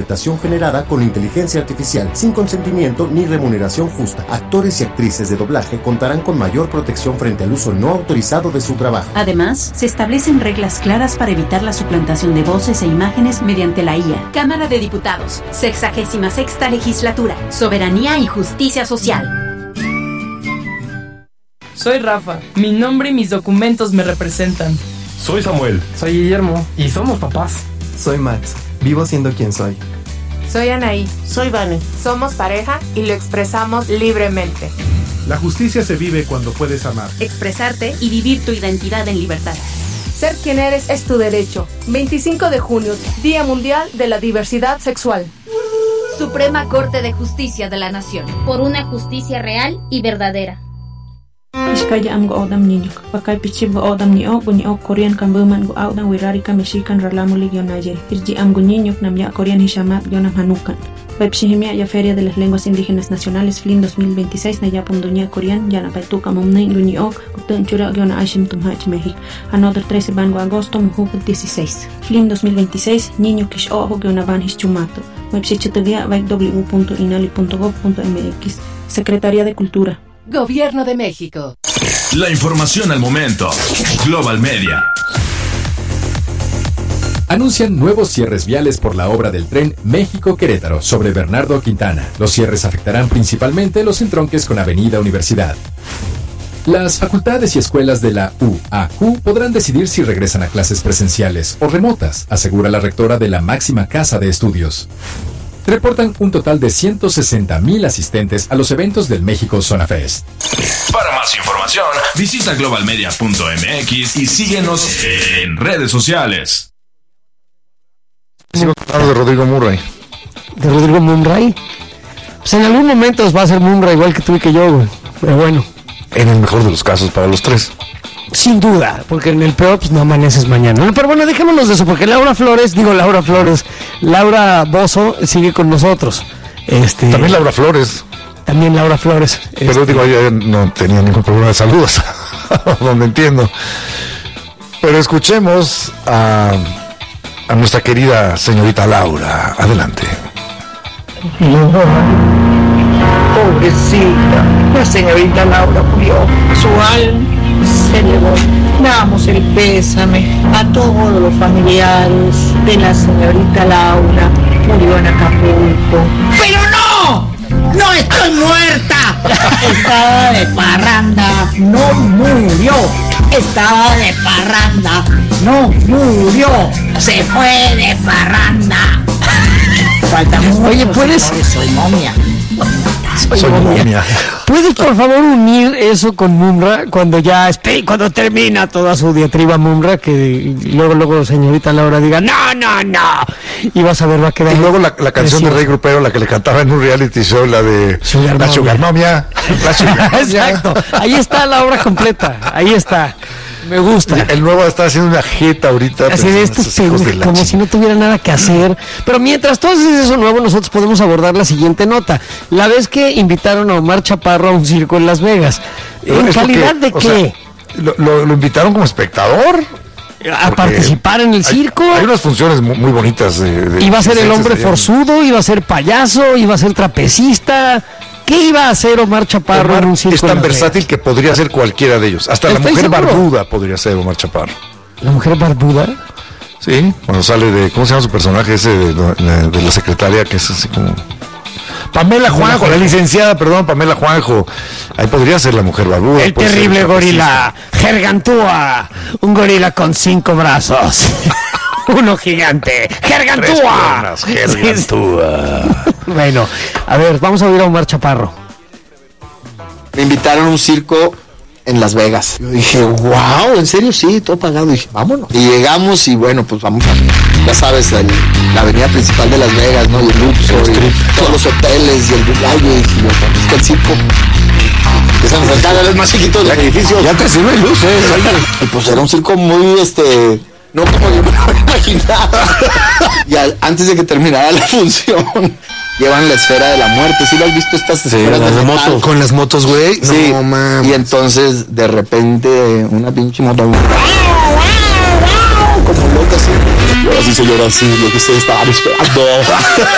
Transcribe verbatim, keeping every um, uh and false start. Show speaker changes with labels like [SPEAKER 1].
[SPEAKER 1] interpretación generada con inteligencia artificial, sin consentimiento ni remuneración justa. Actores y actrices de doblaje contarán con mayor protección frente al uso no autorizado de su trabajo.
[SPEAKER 2] Además, se establecen reglas claras para evitar la suplantación de voces e imágenes mediante la I A.
[SPEAKER 3] Cámara de Diputados, sexagésima sexta legislatura, soberanía y justicia social.
[SPEAKER 4] Soy Rafa, mi nombre y mis documentos me representan.
[SPEAKER 5] Soy Samuel.
[SPEAKER 6] Soy Guillermo y somos papás.
[SPEAKER 7] Soy Max, vivo siendo quien soy.
[SPEAKER 8] Soy Anaí.
[SPEAKER 9] Soy Vane.
[SPEAKER 8] Somos pareja y lo expresamos libremente.
[SPEAKER 10] La justicia se vive cuando puedes amar,
[SPEAKER 3] expresarte y vivir tu identidad en libertad.
[SPEAKER 8] Ser quien eres es tu derecho. veinticinco de junio, Día Mundial de la Diversidad Sexual.
[SPEAKER 3] Suprema Corte de Justicia de la Nación.
[SPEAKER 11] Por una justicia real y verdadera.
[SPEAKER 12] Iskaya am go odam niño, pakai pichib go odam ni o bunyi o Korean kan buman go odam wirari ka mexican ralamu ligio nayer. Irji am go niño nam ya Korean hishamat yonam hanukan. Webshihimia ya Feria de las Lenguas Indígenas Nacionales F L I M dos mil veintiséis na ya punduña Korean ya na paituka mumnei bunyi o kutun chura yona ashim tumhach México. Another trece bango agosto mujuk dieciséis. F L I M dos mil veintiséis niño kish o yona van hischumato. Webshichitavia vai w punto inali punto gov punto m x. Secretaría de Cultura.
[SPEAKER 13] Gobierno de México.
[SPEAKER 14] La información al momento. Global Media.
[SPEAKER 15] Anuncian nuevos cierres viales por la obra del tren México-Querétaro sobre Bernardo Quintana. Los cierres afectarán principalmente los entronques con Avenida Universidad. Las facultades y escuelas de la U A Q podrán decidir si regresan a clases presenciales o remotas, asegura la rectora de la máxima casa de estudios. Reportan un total de ciento sesenta mil asistentes a los eventos del México Zona Fest.
[SPEAKER 14] Para más información, visita global media punto m x y síguenos en redes sociales.
[SPEAKER 16] Sigo hablando de Rodrigo Murray.
[SPEAKER 17] ¿De Rodrigo Murray? Pues en algún momento va a ser Murray igual que tú y que yo, güey. Pero bueno.
[SPEAKER 16] En el mejor de los casos para los tres.
[SPEAKER 17] Sin duda, porque en el peor pues no amaneces mañana. No, pero bueno, dejémonos de eso, porque Laura Flores, digo Laura Flores, Laura Bozzo sigue con nosotros. Este,
[SPEAKER 16] también Laura Flores.
[SPEAKER 17] También Laura Flores.
[SPEAKER 16] Pero
[SPEAKER 17] este,
[SPEAKER 16] digo, ella no tenía ningún problema de saludos, donde entiendo. Pero escuchemos a, a nuestra querida señorita Laura. Adelante.
[SPEAKER 18] Pobrecita, la señorita Laura murió. Su alma se elevó. Damos el pésame a todos los familiares de la señorita Laura. Murió en Acapulco. ¡Pero no! ¡No estoy muerta! Estaba de parranda, no murió. Estaba de parranda, no murió. Se fue de parranda. Falta mucho.
[SPEAKER 17] Oye, ¿puedes?
[SPEAKER 18] Soy momia.
[SPEAKER 17] Soy, Soy momia. momia. ¿Puedes por favor unir eso con Mumra cuando ya esté, cuando termina toda su diatriba Mumra, que luego luego señorita Laura diga no, no, no, y vas a ver, va a quedar.
[SPEAKER 16] Y luego la, la canción de Rey Grupero, la que le cantaba en un reality show, la de
[SPEAKER 17] Sugar
[SPEAKER 16] la Sugar Momia. La Sugar Momia.
[SPEAKER 17] Exacto, ahí está la obra completa, ahí está. Me gusta.
[SPEAKER 16] El nuevo está haciendo una jeta ahorita.
[SPEAKER 17] Así de estos pegos, como si no tuviera nada que hacer. Pero mientras tú haces eso nuevo, nosotros podemos abordar la siguiente nota. La vez que invitaron a Omar Chaparro a un circo en Las Vegas.
[SPEAKER 16] Pero
[SPEAKER 17] ¿En calidad
[SPEAKER 16] que,
[SPEAKER 17] de qué?
[SPEAKER 16] Sea, lo, lo, ¿Lo invitaron como espectador?
[SPEAKER 17] A participar en el circo.
[SPEAKER 16] Hay, hay unas funciones muy, muy bonitas. De, de
[SPEAKER 17] iba a ser el hombre forzudo, iba a ser payaso, iba a ser trapecista. ¿Qué iba a hacer Omar Chaparro
[SPEAKER 16] Omar
[SPEAKER 17] en un circo?
[SPEAKER 16] Es tan versátil que podría ser cualquiera de ellos. Hasta la mujer seguro? barbuda podría ser Omar Chaparro.
[SPEAKER 17] ¿La mujer barbuda?
[SPEAKER 16] Sí, cuando sale de... ¿Cómo se llama su personaje ese de, de, de la secretaria? Que es así como... Pamela Juanjo, la licenciada, perdón, Pamela Juanjo. Ahí podría ser la mujer barbuda.
[SPEAKER 17] El terrible gorila Gargantúa. Un gorila con cinco brazos. Uno gigante. ¡Gargantúa!
[SPEAKER 16] Gargantúa.
[SPEAKER 17] Bueno, a ver, vamos a oír a Omar Chaparro.
[SPEAKER 19] Me invitaron a un circo en Las Vegas. Yo dije, wow, ¿en serio? Sí, todo pagado. Y dije, vámonos. Y llegamos y bueno, pues vamos a, ya sabes, el, la avenida principal de Las Vegas, ¿no? Y el Luxor, y todos los hoteles, y el Dubai. Y dije, ¿dónde está el circo? Empiezan a sacar a los más chiquitos del edificio.
[SPEAKER 16] Ya te sirve luz, ¿eh?
[SPEAKER 19] Y pues era un circo muy, este... No como yo me lo imaginaba. Y al, antes de que terminara la función, llevan la esfera de la muerte. ¿Sí lo has visto estas
[SPEAKER 16] sí,
[SPEAKER 19] esferas
[SPEAKER 16] las
[SPEAKER 19] de
[SPEAKER 16] moto? Con las motos, güey.
[SPEAKER 19] Sí.
[SPEAKER 16] No, mames.
[SPEAKER 19] Y entonces, de repente, una pinche moto. Como loca así. Y ahora sí, señora, sí, lo que ustedes estaban esperando.